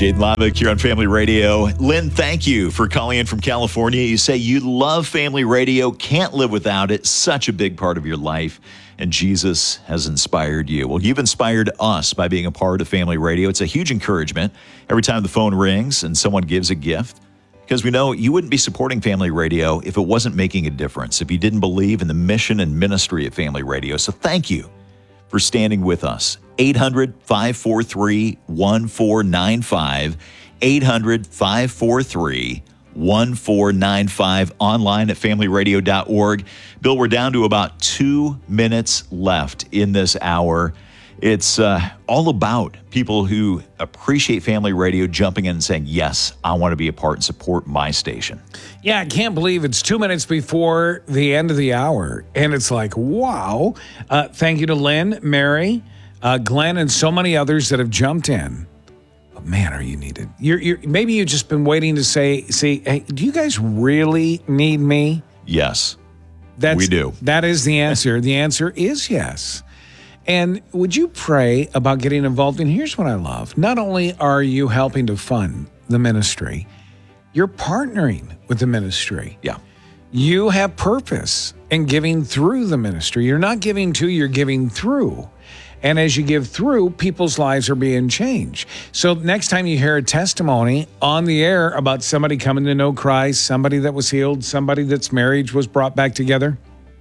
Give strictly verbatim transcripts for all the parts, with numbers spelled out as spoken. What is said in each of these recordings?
Jaden Lovick here on Family Radio. Lynn, thank you for calling in from California. You say you love Family Radio, can't live without it, such a big part of your life, and Jesus has inspired you. Well, you've inspired us by being a part of Family Radio. It's a huge encouragement every time the phone rings and someone gives a gift, because we know you wouldn't be supporting Family Radio if it wasn't making a difference, if you didn't believe in the mission and ministry of Family Radio. So thank you for standing with us. eight hundred, five four three, one four nine five, eight hundred, five four three, one four nine five, online at family radio dot org. Bill, we're down to about two minutes left in this hour. It's uh, all about people who appreciate Family Radio jumping in and saying, yes, I want to be a part and support my station. Yeah, I can't believe it's two minutes before the end of the hour. And it's like, wow. Uh, thank you to Lynn, Mary, uh, Glenn, and so many others that have jumped in. But man, are you needed. You're, you're, maybe you've just been waiting to say, say, hey, do you guys really need me? Yes, That's, we do. That is the answer. The answer is yes. And would you pray about getting involved? And here's what I love. Not only are you helping to fund the ministry, you're partnering with the ministry. Yeah. You have purpose in giving through the ministry. You're not giving to, you're giving through. And as you give through, people's lives are being changed. So next time you hear a testimony on the air about somebody coming to know Christ, somebody that was healed, somebody that's marriage was brought back together,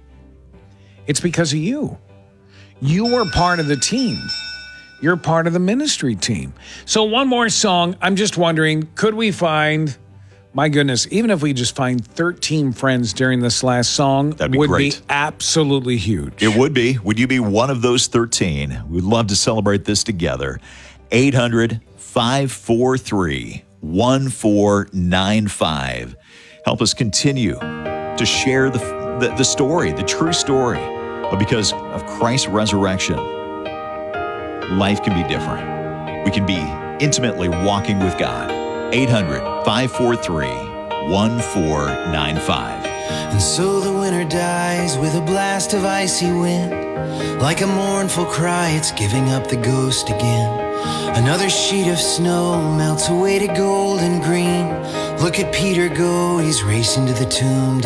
it's because of you. You were part of the team. You're part of the ministry team. So one more song. I'm just wondering, could we find, my goodness, even if we just find thirteen friends during this last song, That'd be would great. be absolutely huge. It would be. Would you be one of those thirteen? We'd love to celebrate this together. eight hundred, five four three, one four nine five. Help us continue to share the, the, the story, the true story. But because of Christ's resurrection, life can be different. We can be intimately walking with God. eight hundred, five four three, one four nine five. And so the winter dies with a blast of icy wind. Like a mournful cry, it's giving up the ghost again. Another sheet of snow melts away to gold and green. Look at Peter go, he's racing to the tomb.